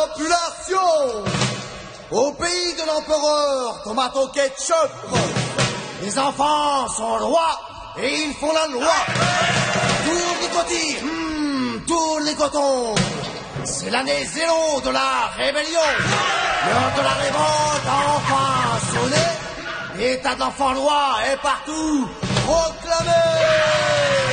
population. Au pays de l'empereur, tomato ketchup, les enfants sont rois et ils font la loi. Tour les cotis, tour les cotons. C'est l'année zéro de la rébellion. L'heure de la révolte a enfin sonné. L'état d'enfant loi est partout proclamé.